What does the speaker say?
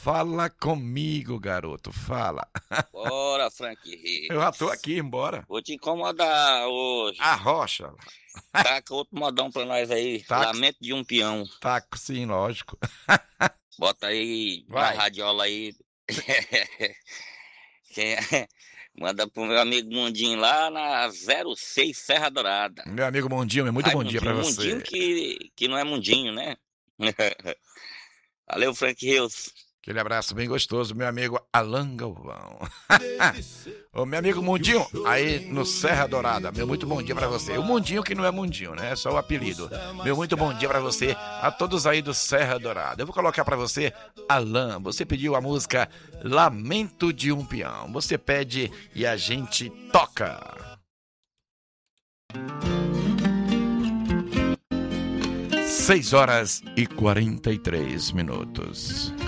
Fala comigo, garoto, fala. Bora, Frank Eu já tô Reis. aqui, embora. Vou te incomodar hoje. A rocha. Taca outro modão pra nós aí. Tá, Lamento de um peão. tá, sim, lógico. Bota aí na Vai. radiola aí. Quem é? Manda pro meu amigo Mundinho lá na 06 Serra Dourada. Meu amigo Mundinho, muito bom dia pra Raimundinho, Mundinho você. que não é Mundinho, né? Valeu, Frank Reis. Aquele abraço bem gostoso, meu amigo Alan Galvão. Ô, meu amigo Mundinho, aí no Serra Dourada, meu muito bom dia pra você. O Mundinho que não é Mundinho, né? É só o apelido. Meu muito bom dia pra você, a todos aí do Serra Dourada. Eu vou colocar pra você, Alan, você pediu a música Lamento de um Peão. Você pede e a gente toca. 6 horas e 43 minutos.